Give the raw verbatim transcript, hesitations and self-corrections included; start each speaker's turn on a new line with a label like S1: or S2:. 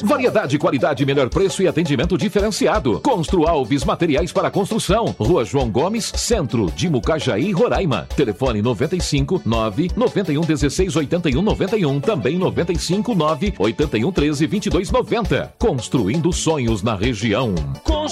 S1: Variedade, qualidade, melhor preço e atendimento diferenciado. Constru Alves Materiais para Construção. Rua João Gomes, Centro de Mucajaí, Roraima. Telefone noventa e cinco, nove, noventa e um, dezesseis, oitenta e um, noventa e um. Também noventa e cinco, nove, oitenta e um, treze, vinte e dois, noventa. Construindo sonhos na região.